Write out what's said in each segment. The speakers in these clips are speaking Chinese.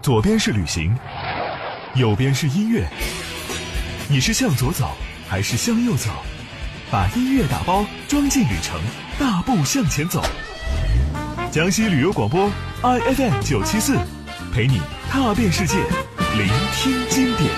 左边是旅行，右边是音乐。你是向左走还是向右走？把音乐打包装进旅程，大步向前走。江西旅游广播 IFM 974，陪你踏遍世界，聆听经典。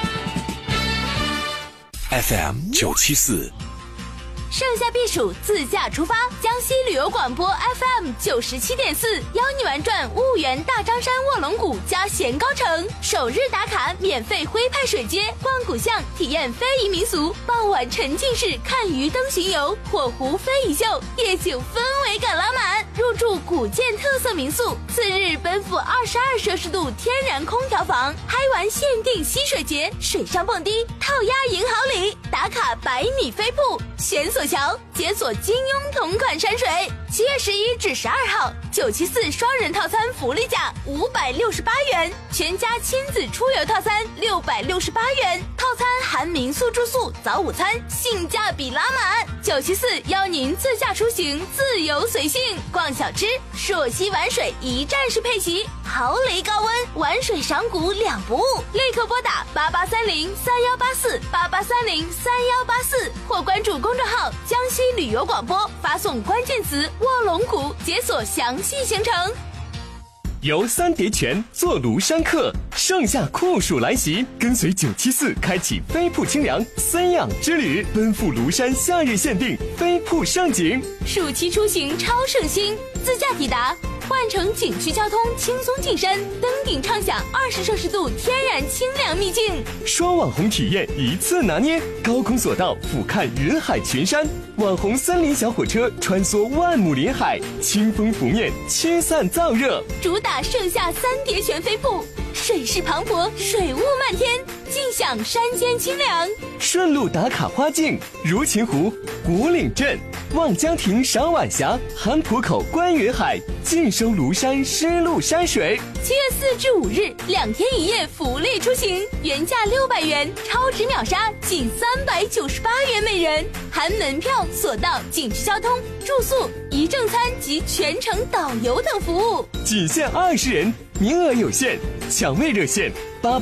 FM 974。 盛夏避暑，自驾出发，江西旅游广播 FM 97.4，邀你玩转婺源大张山卧龙谷加咸高城，首日打卡免费徽派水街，逛古巷，体验非遗民俗，傍晚沉浸式看鱼灯巡游，火狐非遗秀，夜景氛围感拉满，入住古建特色民宿，次日奔赴22摄氏度天然空调房，嗨玩限定溪水节，水上蹦迪，套鸭赢好礼，打卡100米飞瀑，悬索桥，解锁金庸同款山水。7月11至12号，974双人套餐福利价568元，全家亲子出游套餐668元，套餐含民宿住宿、早午餐，性价比拉满。974邀您自驾出行，自由随性，逛小吃，朔溪玩水一站式配齐，豪雷高温，玩水赏古2不误。立刻拨打8830-3184，8830-3184，或关注公众号江西旅游广播，发送关键词卧龙谷，解锁详细行程。 游三叠泉，坐庐山客，盛夏酷暑来袭，跟随974开启飞瀑清凉3养之旅，奔赴庐山夏日限定飞瀑盛景。 暑期出行超省心，自驾抵达，换乘景区交通轻松进山，登顶畅享20摄氏度天然清凉秘境。 双网红体验一次拿捏，高空索道俯瞰云海群山，网红森林小火车穿梭万亩林海，清风拂面，驱散燥热。 主打盛夏三叠泉飞瀑，水势磅礴，水雾漫天，尽享山间清凉。 顺路打卡花境，如琴湖、古岭镇、望江亭赏晚霞，韩浦口观云海，尽收庐山湿漉山水。 7月4至5日2天1夜福利出行，原价600元，超值秒杀仅398元每人，含门票、索道、景区交通、住宿、一正餐及全程导游等服务， 仅限20人，名额有限，抢位热线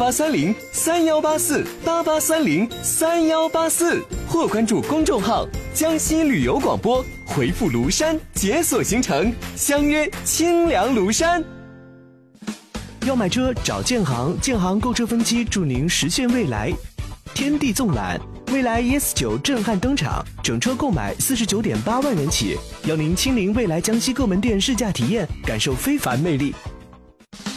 8830-3184，8830-3184，或关注公众号江西旅游广播，回复庐山解锁行程，相约清凉庐山。 要买车找建行，建行购车分期助您实现未来。天地纵览，蔚来 ES9 震撼登场，整车购买49.8万元起，邀您亲临蔚来江西各门店试驾体验，感受非凡魅力。